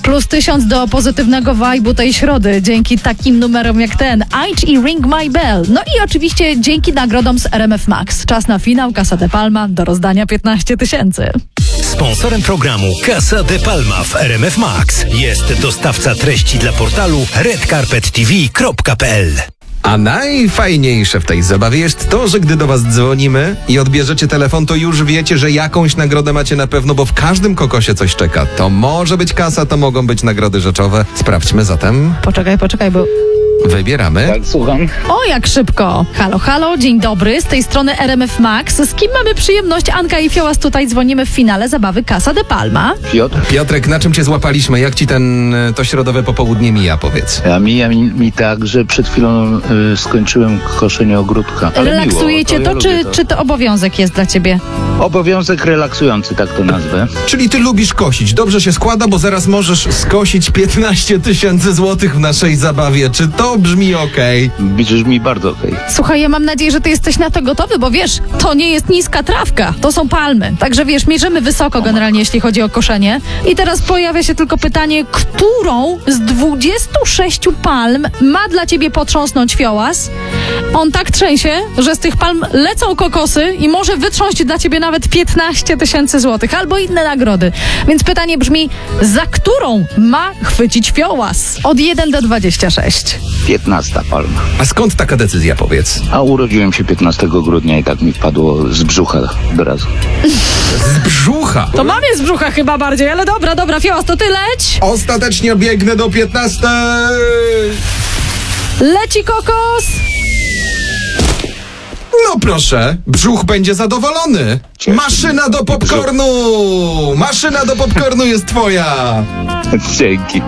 Plus 1000 do pozytywnego vibe'u tej środy dzięki takim numerom jak ten. Aitch i Ring My Bell. No i oczywiście dzięki nagrodom z RMF Max. Czas na finał Casa de Palma do rozdania 15 000. Sponsorem programu Casa de Palma w RMF Max jest dostawca treści dla portalu redcarpettv.pl. A najfajniejsze w tej zabawie jest to, że gdy do was dzwonimy i odbierzecie telefon, to już wiecie, że jakąś nagrodę macie na pewno, bo w każdym kokosie coś czeka. To może być kasa, to mogą być nagrody rzeczowe. Sprawdźmy zatem. Poczekaj, bo... Wybieramy. Tak, słucham. O, jak szybko. Halo, dzień dobry. Z tej strony RMF Max. Z kim mamy przyjemność? Anka i Fiołas tutaj dzwonimy w finale zabawy Casa de Palma. Piotr? Piotrek, na czym cię złapaliśmy? Jak ci to środowe popołudnie mija, powiedz? A mija mi tak, że przed chwilą skończyłem koszenie ogródka. Ale Relaksujecie miło, to, ja czy to obowiązek jest dla ciebie? Obowiązek relaksujący, tak to nazwę. Czyli ty lubisz kosić. Dobrze się składa, bo zaraz możesz skosić 15 000 złotych w naszej zabawie. Czy to brzmi okej? Brzmi bardzo okej. Słuchaj, ja mam nadzieję, że ty jesteś na to gotowy, bo wiesz, to nie jest niska trawka, to są palmy. Także wiesz, mierzymy wysoko generalnie, jeśli chodzi o koszenie. I teraz pojawia się tylko pytanie, którą z 26 palm ma dla ciebie potrząsnąć Fiołas? On tak trzęsie, że z tych palm lecą kokosy i może wytrząść dla ciebie nawet 15 000 złotych albo inne nagrody. Więc pytanie brzmi, za którą ma chwycić Fiołas? Od 1 do 26. 15 palma. A skąd taka decyzja, powiedz? A urodziłem się 15 grudnia i tak mi wpadło z brzucha od razu. Z brzucha! To mamie z brzucha chyba bardziej, ale dobra, Fiołas, to ty leć! Ostatecznie biegnę do 15. Leci kokos! No proszę, brzuch będzie zadowolony. Maszyna do popcornu! Maszyna do popcornu jest twoja! Dzięki.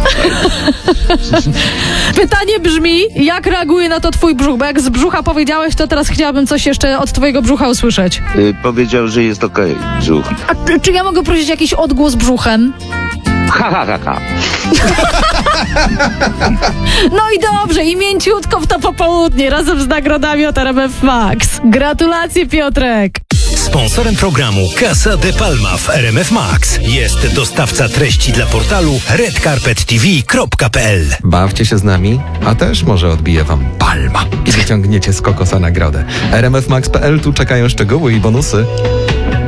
Pytanie brzmi, jak reaguje na to twój brzuch? Bo jak z brzucha powiedziałeś, to teraz chciałabym coś jeszcze od twojego brzucha usłyszeć. Powiedział, że jest okej, brzuch. A czy ja mogę prosić jakiś odgłos brzuchem? Ha. No i dobrze, i mięciutko w to popołudnie, razem z nagrodami od RMF Max. Gratulacje, Piotrek! Sponsorem programu Casa de Palma w RMF Max jest dostawca treści dla portalu redcarpettv.pl. Bawcie się z nami, a też może odbije wam palma i wyciągniecie z kokosa nagrodę. RMFmax.pl, tu czekają szczegóły i bonusy.